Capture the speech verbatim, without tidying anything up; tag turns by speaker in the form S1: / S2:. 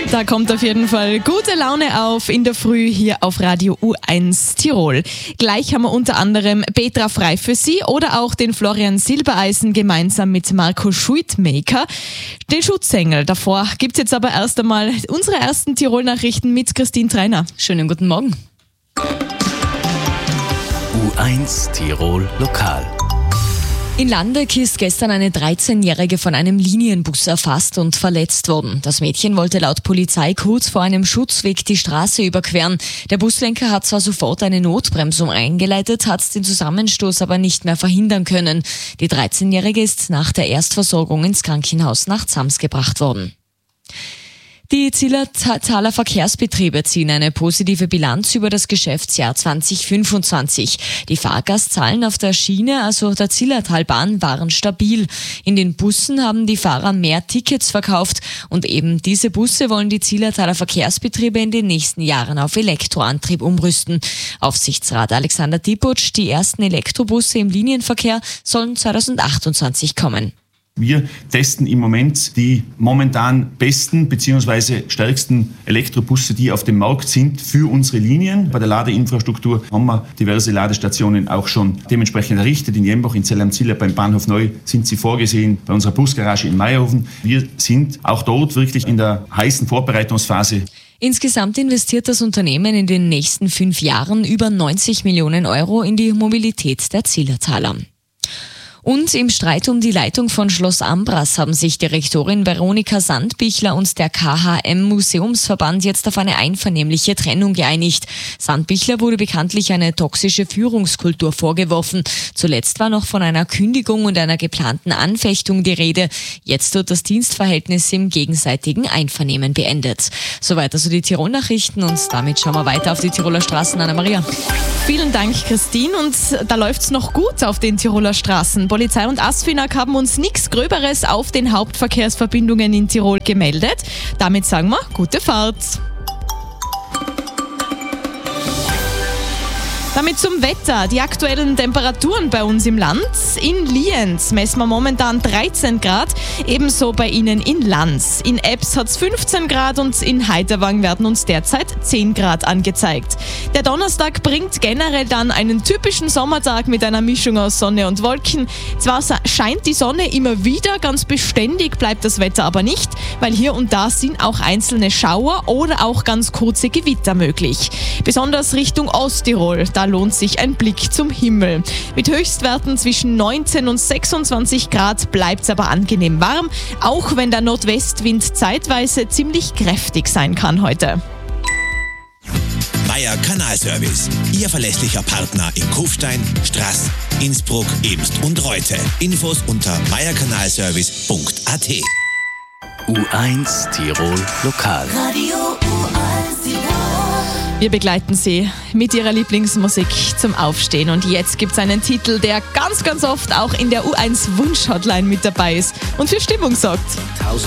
S1: Da kommt auf jeden Fall gute Laune auf in der Früh hier auf Radio U eins Tirol. Gleich haben wir unter anderem Petra Frei für Sie oder auch den Florian Silbereisen gemeinsam mit Marco Schuitmaker. Den Schutzengel. Davor gibt's jetzt aber erst einmal unsere ersten Tirol-Nachrichten mit Christine Treiner.
S2: Schönen guten Morgen.
S3: U eins Tirol Lokal.
S2: In Landeck ist gestern eine dreizehnjährige von einem Linienbus erfasst und verletzt worden. Das Mädchen wollte laut Polizei kurz vor einem Schutzweg die Straße überqueren. Der Buslenker hat zwar sofort eine Notbremsung eingeleitet, hat den Zusammenstoß aber nicht mehr verhindern können. Die dreizehnjährige ist nach der Erstversorgung ins Krankenhaus nach Zams gebracht worden. Die Zillertaler Verkehrsbetriebe ziehen eine positive Bilanz über das Geschäftsjahr zwanzig fünfundzwanzig. Die Fahrgastzahlen auf der Schiene, also der Zillertalbahn, waren stabil. In den Bussen haben die Fahrer mehr Tickets verkauft und eben diese Busse wollen die Zillertaler Verkehrsbetriebe in den nächsten Jahren auf Elektroantrieb umrüsten. Aufsichtsrat Alexander Diputsch, die ersten Elektrobusse im Linienverkehr sollen zweitausendachtundzwanzig kommen.
S4: Wir testen im Moment die momentan besten bzw. stärksten Elektrobusse, die auf dem Markt sind für unsere Linien. Bei der Ladeinfrastruktur haben wir diverse Ladestationen auch schon dementsprechend errichtet. In Jembach, in Zell am Ziller, beim Bahnhof Neu sind sie vorgesehen, bei unserer Busgarage in Meierhofen. Wir sind auch dort wirklich in der heißen Vorbereitungsphase.
S2: Insgesamt investiert das Unternehmen in den nächsten fünf Jahren über neunzig Millionen Euro in die Mobilität der Zillertaler. Und im Streit um die Leitung von Schloss Ambras haben sich Direktorin Veronika Sandbichler und der K H M-Museumsverband jetzt auf eine einvernehmliche Trennung geeinigt. Sandbichler wurde bekanntlich eine toxische Führungskultur vorgeworfen. Zuletzt war noch von einer Kündigung und einer geplanten Anfechtung die Rede. Jetzt wird das Dienstverhältnis im gegenseitigen Einvernehmen beendet. Soweit also die Tirol-Nachrichten und damit schauen wir weiter auf die Tiroler Straßen. Anna-Maria.
S1: Vielen Dank, Christine. Und da läuft's noch gut auf den Tiroler Straßen. Polizei und ASFINAG haben uns nichts Gröberes auf den Hauptverkehrsverbindungen in Tirol gemeldet. Damit sagen wir, gute Fahrt. Damit zum Wetter. Die aktuellen Temperaturen bei uns im Land. In Lienz messen wir momentan dreizehn Grad, ebenso bei Ihnen in Lanz. In Ebbs hat es fünfzehn Grad und in Heiterwang werden uns derzeit zehn Grad angezeigt. Der Donnerstag bringt generell dann einen typischen Sommertag mit einer Mischung aus Sonne und Wolken. Zwar scheint die Sonne immer wieder, ganz beständig bleibt das Wetter aber nicht, weil hier und da sind auch einzelne Schauer oder auch ganz kurze Gewitter möglich. Besonders Richtung Osttirol, da lohnt sich ein Blick zum Himmel. Mit Höchstwerten zwischen neunzehn und sechsundzwanzig Grad bleibt es aber angenehm warm, auch wenn der Nordwestwind zeitweise ziemlich kräftig sein kann heute.
S5: Meier Kanalservice, Ihr verlässlicher Partner in Kufstein, Straß, Innsbruck, Emst und Reute. Infos unter meierkanalservice punkt a t.
S3: U eins Tirol Lokal.
S6: Radio U eins Tirol.
S1: Wir begleiten Sie mit Ihrer Lieblingsmusik zum Aufstehen. Und jetzt gibt es einen Titel, der ganz, ganz oft auch in der U eins Wunsch-Hotline mit dabei ist und für Stimmung sorgt.
S7: Tausend